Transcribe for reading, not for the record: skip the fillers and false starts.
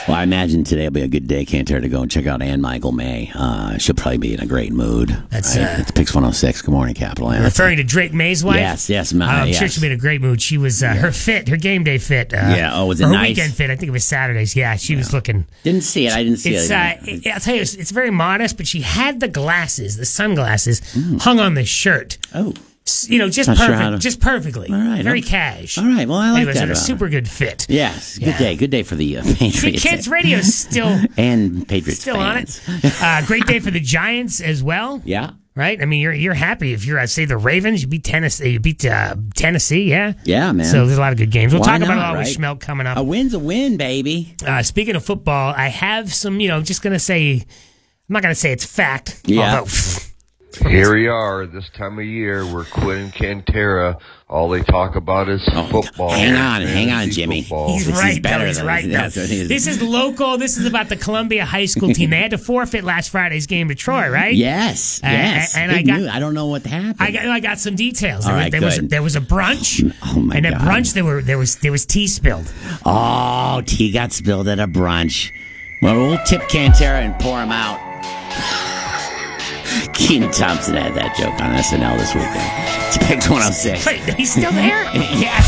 Well, I imagine today will be a good day, Cantor, to go and check out Ann Michael May. She'll probably be in a great mood. That's it's Pix 106. Good morning, Capital. Referring to Drake May's wife? Yes, I'm sure she'll be in a great mood. She was, her game day fit. Was it her nice? Weekend fit. I think it was Saturdays. Yeah, she was looking. Didn't see it. I didn't see it. I'll tell you, it's very modest, but she had the glasses, the sunglasses, hung on the shirt. Oh. Just perfect, just perfectly. All right, very cash. All right, well, I like that. It was a super good fit. Yes, good day for the Patriots. Kids Radio still and Patriots still fans. On it. Great day for the Giants as well. Yeah, right. I mean, you're happy if you're say the Ravens. You beat Tennessee. You beat Tennessee. Yeah, yeah, man. So there's a lot of good games. We'll talk about it all right? with Schmelk coming up. A win's a win, baby. Speaking of football, I have some. Just gonna say, I'm not gonna say it's fact. Yeah. Although, here we are this time of year. We're Quinn Cantera. All they talk about is football. Hang on, Jimmy. He's right. This is local. This is about the Columbia High School team. They had to forfeit last Friday's game to Troy, right? Yes. And I don't know what happened. I got some details. All right, there was a brunch. Oh my God. And at brunch there was tea spilled. Oh, tea got spilled at a brunch. Well, we'll tip Cantera and pour him out. Keenan Thompson had that joke on SNL this weekend. It's Pix 106. Wait, he's still there? Yes.